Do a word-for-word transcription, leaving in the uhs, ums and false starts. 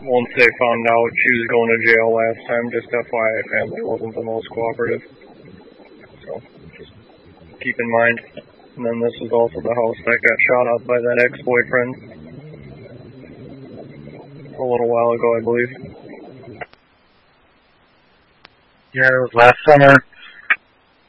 once they found out she was going to jail last time. Just F Y I, family wasn't the most cooperative. So, just keep in mind. And then this is also the house that got shot up by that ex-boyfriend a little while ago, I believe. Yeah, it was last summer.